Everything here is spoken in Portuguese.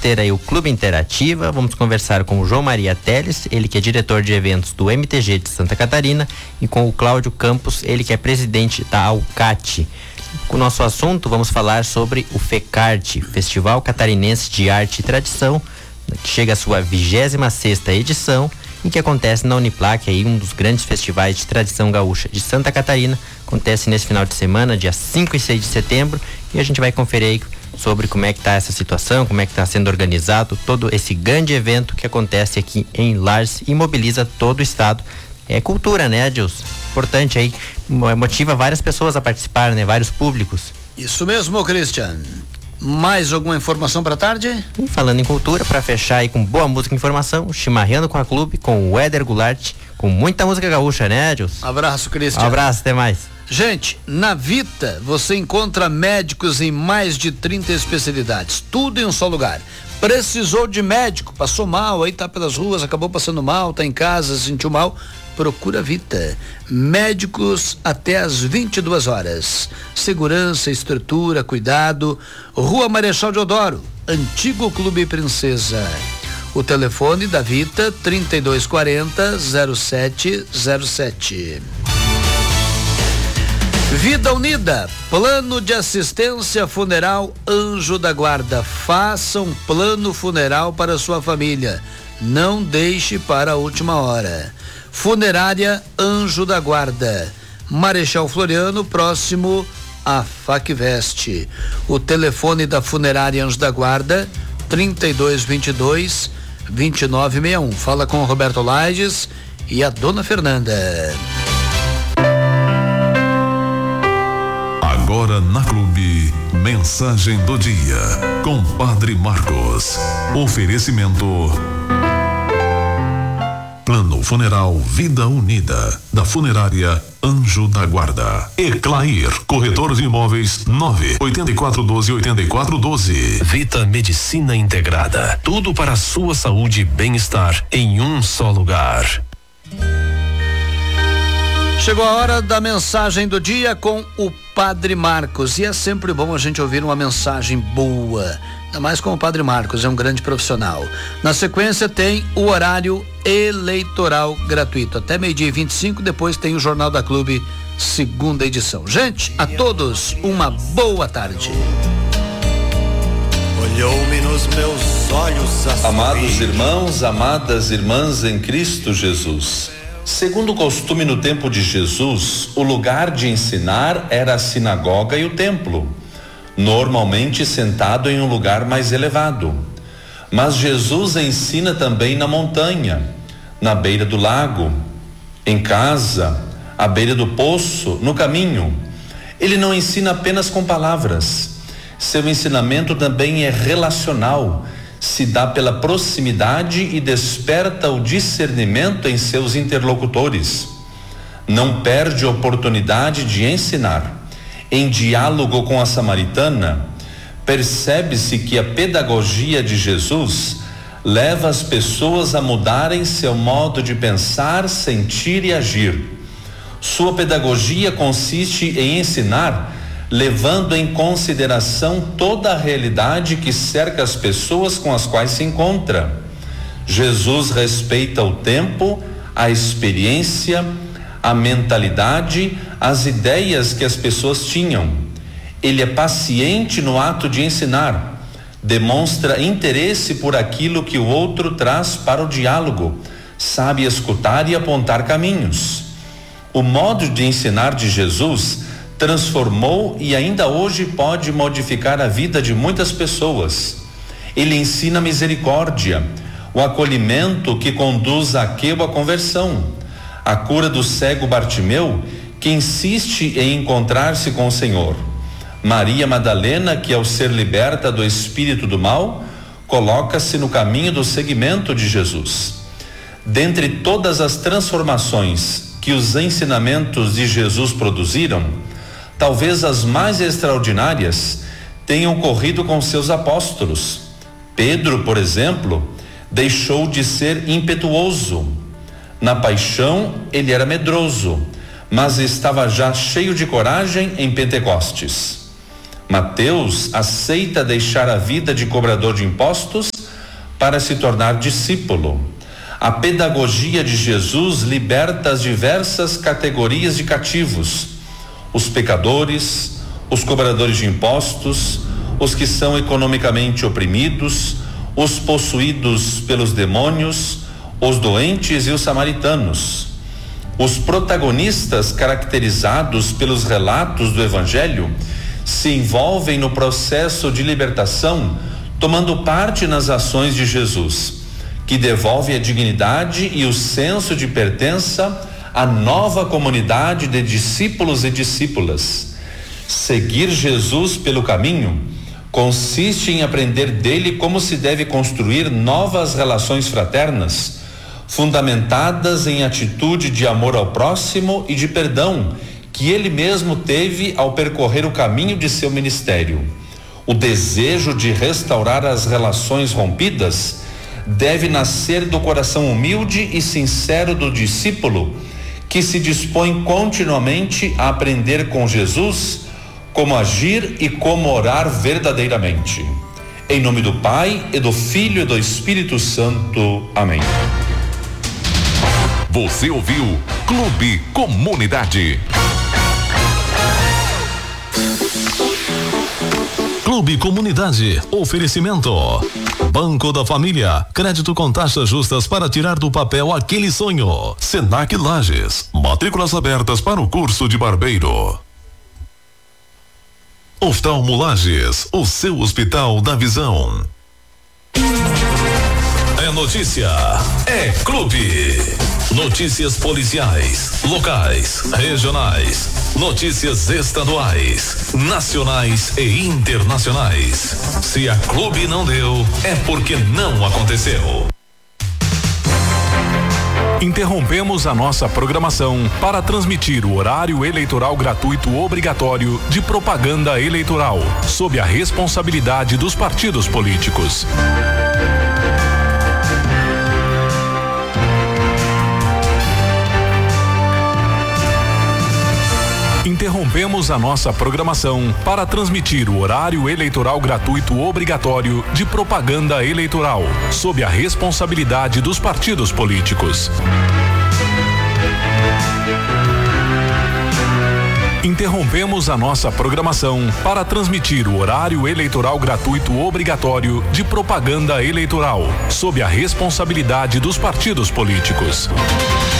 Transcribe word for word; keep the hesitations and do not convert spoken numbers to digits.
ter aí o Clube Interativa. Vamos conversar com o João Maria Teles, ele que é diretor de eventos do M T G de Santa Catarina, e com o Cláudio Campos, ele que é presidente da Alcate. Com o nosso assunto, vamos falar sobre o FECART, Festival Catarinense de Arte e Tradição, que chega à sua vigésima sexta edição e que acontece na Uniplac, aí um dos grandes festivais de tradição gaúcha de Santa Catarina. Acontece nesse final de semana, dia cinco e seis de setembro, e a gente vai conferir aí sobre como é que está essa situação, como é que está sendo organizado todo esse grande evento que acontece aqui em Lages e mobiliza todo o estado. É cultura, né, Adilson? Importante aí, motiva várias pessoas a participar, né? Vários públicos. Isso mesmo, Christian. Mais alguma informação para tarde? E falando em cultura, para fechar aí com boa música e informação, Chimarrando com a Clube, com o Éder Goulart, com muita música gaúcha, né, Adilson? Abraço, Christian. Um abraço, até mais. Gente, na Vita você encontra médicos em mais de trinta especialidades, tudo em um só lugar. Precisou de médico, passou mal, aí tá pelas ruas, acabou passando mal, tá em casa, se sentiu mal, procura Vita. Médicos até às vinte e duas horas. Segurança, estrutura, cuidado. Rua Marechal Deodoro, Antigo Clube Princesa. O telefone da Vita, trinta e dois quarenta, zero sete zero sete. Vida Unida, plano de assistência funeral Anjo da Guarda. Faça um plano funeral para sua família. Não deixe para a última hora. Funerária Anjo da Guarda, Marechal Floriano, próximo à Facvest. O telefone da Funerária Anjo da Guarda, trinta e dois vinte e dois, vinte e nove sessenta e um. Fala com o Roberto Lages e a dona Fernanda. Agora na Clube, mensagem do dia com Padre Marcos. Oferecimento Plano Funeral Vida Unida, da Funerária Anjo da Guarda. Eclair, corretor de imóveis, nove oito quatro um dois oito quatro um dois. Vita Medicina Integrada, tudo para a sua saúde e bem-estar em um só lugar. Chegou a hora da mensagem do dia com o Padre Marcos, e é sempre bom a gente ouvir uma mensagem boa, ainda mais com o Padre Marcos, é um grande profissional. Na sequência tem o horário eleitoral gratuito, até meio-dia e vinte e cinco, depois tem o Jornal da Clube, segunda edição. Gente, a todos, uma boa tarde. Olhou-me nos meus olhos a Amados irmãos, amadas irmãs em Cristo Jesus, segundo o costume no tempo de Jesus, o lugar de ensinar era a sinagoga e o templo, normalmente sentado em um lugar mais elevado. Mas Jesus ensina também na montanha, na beira do lago, em casa, à beira do poço, no caminho. Ele não ensina apenas com palavras. Seu ensinamento também é relacional, se dá pela proximidade e desperta o discernimento em seus interlocutores. Não perde a oportunidade de ensinar. Em diálogo com a samaritana, percebe-se que a pedagogia de Jesus leva as pessoas a mudarem seu modo de pensar, sentir e agir. Sua pedagogia consiste em ensinar, levando em consideração toda a realidade que cerca as pessoas com as quais se encontra. Jesus respeita o tempo, a experiência, a mentalidade, as ideias que as pessoas tinham. Ele é paciente no ato de ensinar, demonstra interesse por aquilo que o outro traz para o diálogo, sabe escutar e apontar caminhos. O modo de ensinar de Jesus transformou e ainda hoje pode modificar a vida de muitas pessoas. Ele ensina a misericórdia, o acolhimento que conduz Zaqueu à conversão, a cura do cego Bartimeu, que insiste em encontrar-se com o Senhor. Maria Madalena, que ao ser liberta do espírito do mal, coloca-se no caminho do seguimento de Jesus. Dentre todas as transformações que os ensinamentos de Jesus produziram, talvez as mais extraordinárias tenham ocorrido com seus apóstolos. Pedro, por exemplo, deixou de ser impetuoso. Na paixão, ele era medroso, mas estava já cheio de coragem em Pentecostes. Mateus aceita deixar a vida de cobrador de impostos para se tornar discípulo. A pedagogia de Jesus liberta as diversas categorias de cativos: os pecadores, os cobradores de impostos, os que são economicamente oprimidos, os possuídos pelos demônios, os doentes e os samaritanos. Os protagonistas, caracterizados pelos relatos do Evangelho, se envolvem no processo de libertação, tomando parte nas ações de Jesus, que devolve a dignidade e o senso de pertença à nova comunidade de discípulos e discípulas. Seguir Jesus pelo caminho consiste em aprender dele como se deve construir novas relações fraternas, fundamentadas em atitude de amor ao próximo e de perdão, que ele mesmo teve ao percorrer o caminho de seu ministério. O desejo de restaurar as relações rompidas deve nascer do coração humilde e sincero do discípulo, que se dispõe continuamente a aprender com Jesus como agir e como orar verdadeiramente. Em nome do Pai, e do Filho e do Espírito Santo. Amém. Você ouviu Clube Comunidade. Clube Comunidade, oferecimento Banco da Família, crédito com taxas justas para tirar do papel aquele sonho. Senac Lages, matrículas abertas para o curso de barbeiro. Oftalmo Lages, o seu hospital da visão. É notícia, é clube. Notícias policiais, locais, regionais, notícias estaduais, nacionais e internacionais. Se a clube não deu, é porque não aconteceu. Interrompemos a nossa programação para transmitir o horário eleitoral gratuito obrigatório de propaganda eleitoral, sob a responsabilidade dos partidos políticos. Interrompemos a nossa programação para transmitir o horário eleitoral gratuito obrigatório de propaganda eleitoral, sob a responsabilidade dos partidos políticos. Interrompemos a nossa programação para transmitir o horário eleitoral gratuito obrigatório de propaganda eleitoral, sob a responsabilidade dos partidos políticos.